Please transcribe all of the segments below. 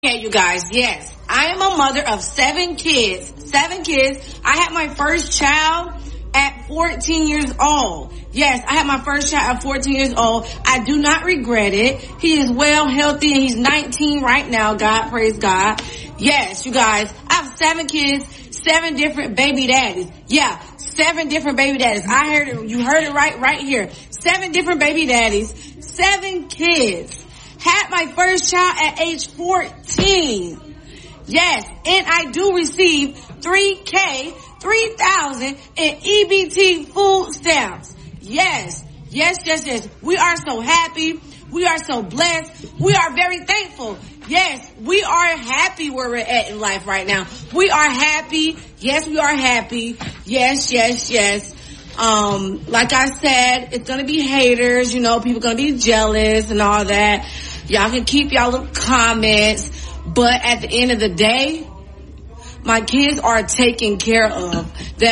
Okay, you guys, yes, I am a mother of 7 kids. 7 kids. I had my first child at 14 years old. Yes, I had my first child at 14 years old. I do not regret it. He is well, healthy, and he's 19 right now. God, praise God. Yes, you guys, I have 7 kids, 7 different baby daddies. Yeah, 7 different baby daddies. I heard it. You heard it right here. 7 different baby daddies, 7 kids. Had my first child at age 14. Yes, and I do receive $3,000 in EBT food stamps. Yes. We are so happy. We are so blessed. We are very thankful. Yes, we are happy where we're at in life right now. We are happy. Yes, we are happy. Yes. Like I said, it's gonna be haters, people gonna be jealous and all that. Y'all can keep y'all little comments, but at the end of the day, my kids are taken care of.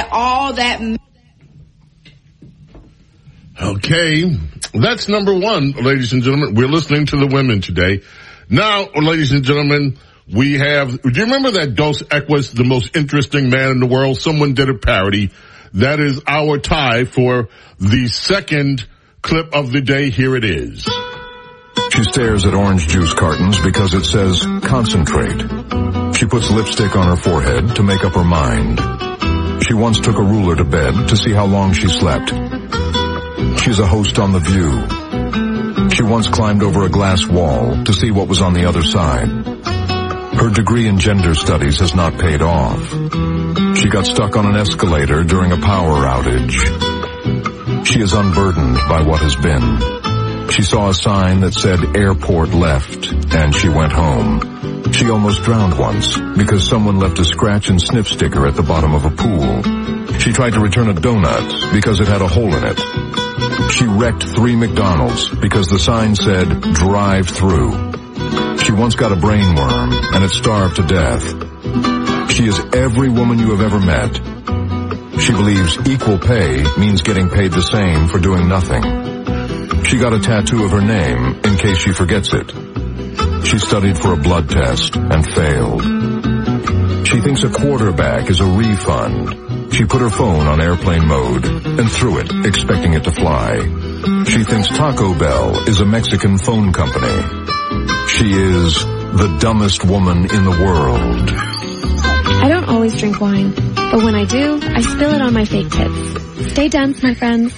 Okay, that's number 1, ladies and gentlemen. We're listening to the women today. Now, ladies and gentlemen, do you remember that Dos Equis, the most interesting man in the world? Someone did a parody. That is our tie for the second clip of the day. Here it is. She stares at orange juice cartons because it says concentrate. She puts lipstick on her forehead to make up her mind. She once took a ruler to bed to see how long she slept. She's a host on The View. She once climbed over a glass wall to see what was on the other side. Her degree in gender studies has not paid off. She got stuck on an escalator during a power outage. She is unburdened by what has been. She saw a sign that said airport left, and she went home. She almost drowned once because someone left a scratch and sniff sticker at the bottom of a pool. She tried to return a donut because it had a hole in it. She wrecked 3 McDonald's because the sign said drive through. She once got a brain worm and it starved to death. She is every woman you have ever met. She believes equal pay means getting paid the same for doing nothing. She got a tattoo of her name in case she forgets it. She studied for a blood test and failed. She thinks a quarterback is a refund. She put her phone on airplane mode and threw it, expecting it to fly. She thinks Taco Bell is a Mexican phone company. She is the dumbest woman in the world. I don't always drink wine, but when I do, I spill it on my fake tits. Stay dense, my friends.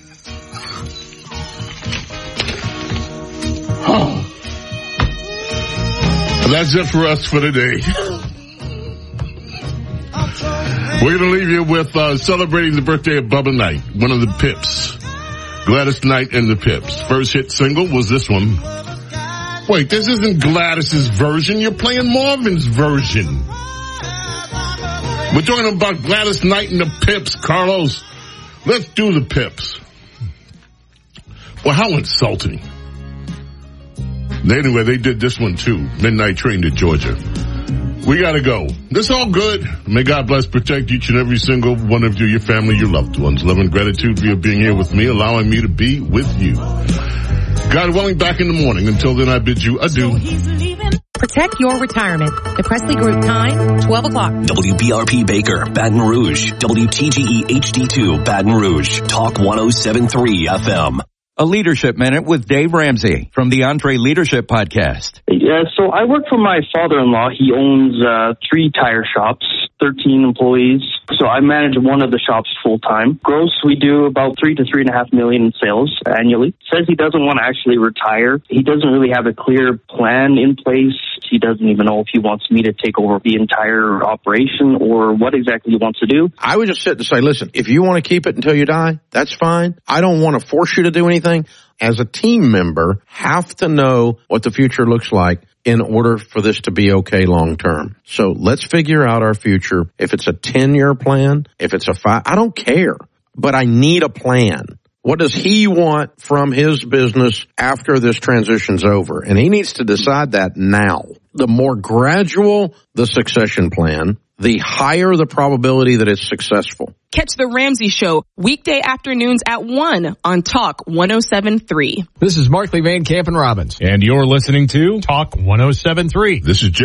Oh. That's it for us for today. We're going to leave you with celebrating the birthday of Bubba Knight, one of the Pips. Gladys Knight and the Pips. First hit single was this one. Wait, this isn't Gladys's version. You're playing Marvin's version. We're talking about Gladys Knight and the Pips, Carlos. Let's do the Pips. Well, how insulting. Anyway, they did this one too. Midnight Train to Georgia. We gotta go. This all good. May God bless, protect each and every single one of you, your family, your loved ones. Love and gratitude for you being here with me, allowing me to be with you. God willing, back in the morning. Until then, I bid you adieu. Protect your retirement. The Presley Group time, 12 o'clock. WBRP Baker, Baton Rouge. WTGE HD2, Baton Rouge. Talk 107.3 FM. A Leadership Minute with Dave Ramsey from the Entree Leadership Podcast. Yeah, so I work for my father-in-law. He owns 3 tire shops, 13 employees. So I manage one of the shops full-time. Gross, we do about $3 to $3.5 million in sales annually. Says he doesn't want to actually retire. He doesn't really have a clear plan in place. He doesn't even know if he wants me to take over the entire operation or what exactly he wants to do. I would just sit and say, listen, if you want to keep it until you die, that's fine. I don't want to force you to do anything. As a team member, have to know what the future looks like in order for this to be okay long term. So let's figure out our future. If it's a 10-year plan, if it's a 5, I don't care, but I need a plan. What does he want from his business after this transition's over? And he needs to decide that now. The more gradual the succession plan, the higher the probability that it's successful. Catch The Ramsey Show weekday afternoons at 1 on Talk 107.3. This is Markley, Van Camp, and Robbins. And you're listening to Talk 107.3. This is Jay.